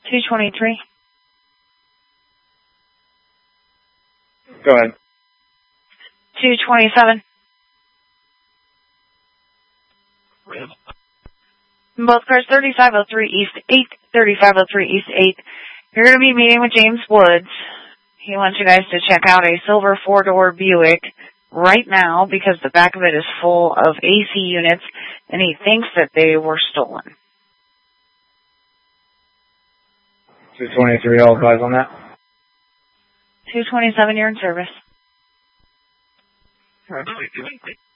223. Go ahead. 227. Both cars 3503 East 8, 3503 East 8. You're going to be meeting with James Woods. He wants you guys to check out a silver 4-door Buick right now because the back of it is full of AC units, and he thinks that they were stolen. 223, all advise on that. 227, you're in service.